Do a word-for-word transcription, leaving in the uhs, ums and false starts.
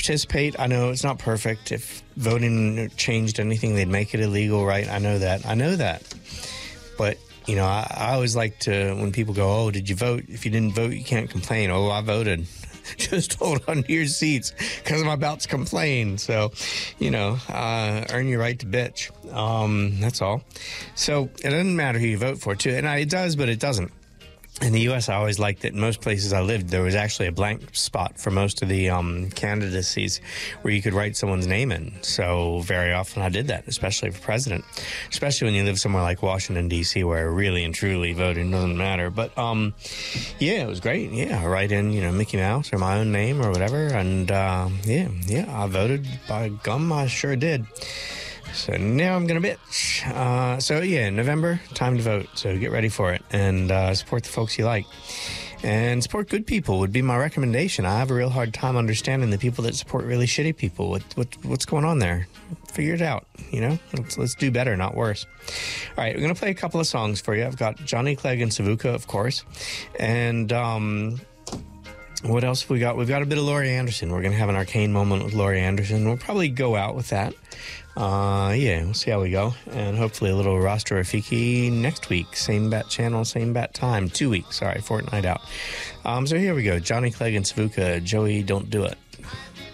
participate. I know it's not perfect. If voting changed anything, they'd make it illegal, right? I know that. I know that. But, you know, I, I always like to, when people go, oh, did you vote? If you didn't vote, you can't complain. Oh, I voted. Just hold on to your seats because I'm about to complain. So, you know, uh, earn your right to bitch. Um, that's all. So it doesn't matter who you vote for, too. And I, it does, but it doesn't. In the U S, I always liked that in most places I lived, there was actually a blank spot for most of the um, candidacies where you could write someone's name in. So very often I did that, especially for president, especially when you live somewhere like Washington, D C, where really and truly voting doesn't matter. But, um, yeah, it was great. Yeah, I write in, you know, Mickey Mouse or my own name or whatever. And, uh, yeah, yeah, I voted. By gum, I sure did. So now I'm going to bitch. Uh, so, yeah, November, time to vote. So get ready for it and uh, support the folks you like. And support good people would be my recommendation. I have a real hard time understanding the people that support really shitty people. What, what What's going on there? Figure it out, you know? Let's, let's do better, not worse. All right, we're going to play a couple of songs for you. I've got Johnny Clegg and Savuka, of course. And... um what else have we got? We've got a bit of Laurie Anderson. We're going to have an arcane moment with Laurie Anderson. We'll probably go out with that. Uh, yeah, we'll see how we go. And hopefully a little Rasta Rafiki next week. Same bat channel, same bat time. Two weeks, sorry, fortnight out. Um, so here we go. Johnny Clegg and Savuka. Joey, don't do it.